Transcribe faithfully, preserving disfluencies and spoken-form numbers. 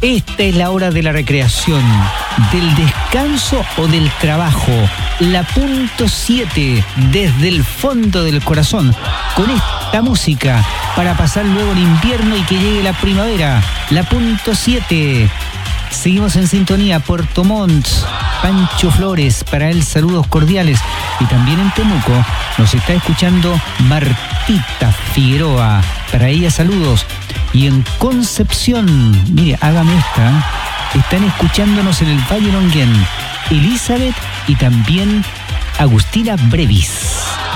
Esta es la hora de la recreación, del descanso o del trabajo. La punto siete, desde el fondo del corazón, con esta música para pasar luego el invierno y que llegue la primavera. La punto siete. Seguimos en sintonía. Puerto Montt, Pancho Flores, para él saludos cordiales. Y también en Temuco nos está escuchando Martita Figueroa, para ella saludos. Y en Concepción, mire, hágame esta, están escuchándonos en el Valle Longuén, Elizabeth y también Agustina Brevis.